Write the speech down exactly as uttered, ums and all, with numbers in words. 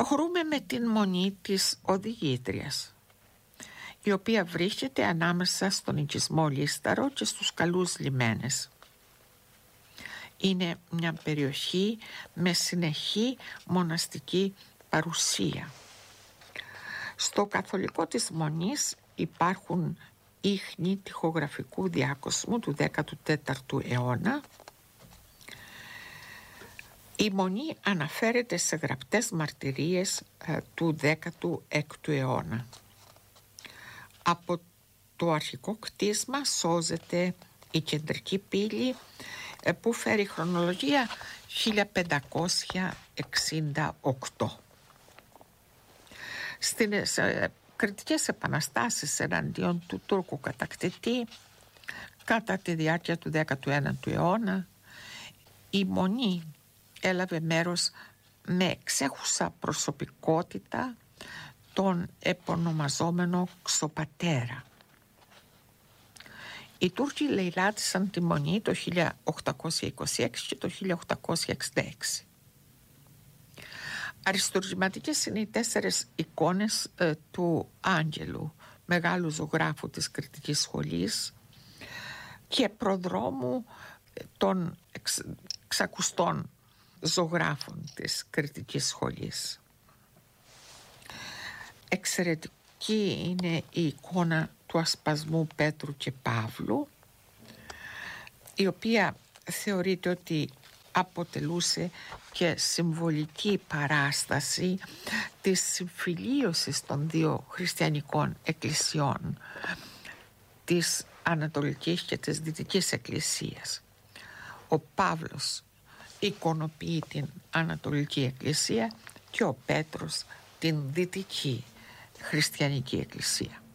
Προχωρούμε με την μονή της οδηγήτριας, η οποία βρίσκεται ανάμεσα στον οικισμό Λίσταρο και στους καλούς λιμένες. Είναι μια περιοχή με συνεχή μοναστική παρουσία. Στο καθολικό της μονής υπάρχουν ίχνη τοιχογραφικού διάκοσμου του δέκατου τέταρτου αιώνα. Η μονή αναφέρεται σε γραπτές μαρτυρίες ε, του δέκατου έκτου αιώνα. Από το αρχικό κτίσμα σώζεται η κεντρική πύλη ε, που φέρει χρονολογία χίλια πεντακόσια εξήντα οκτώ. Στις ε, κριτικές επαναστάσεις εναντίον του Τούρκου κατακτητή κατά τη διάρκεια του δέκατου ένατου αιώνα, η μονή έλαβε μέρος με ξέχουσα προσωπικότητα τον επωνομαζόμενο Ξοπατέρα. Οι Τούρκοι λαιλάτισαν τη μονή το χίλια οκτακόσια είκοσι έξι και το χίλια οκτακόσια εξήντα έξι. Αριστουργηματικές είναι οι τέσσερες εικόνες ε, του Άγγελου, μεγάλου ζωγράφου της κριτικής σχολής και προδρόμου των εξ, εξακουστών ζωγράφων της κριτικής σχολής. Εξαιρετική είναι η εικόνα του ασπασμού Πέτρου και Παύλου, η οποία θεωρείται ότι αποτελούσε και συμβολική παράσταση της συμφιλίωσης των δύο χριστιανικών εκκλησιών, της Ανατολικής και της Δυτικής Εκκλησίας. Ο Παύλος εικονοποιεί την Ανατολική Εκκλησία και ο Πέτρος την Δυτική Χριστιανική Εκκλησία.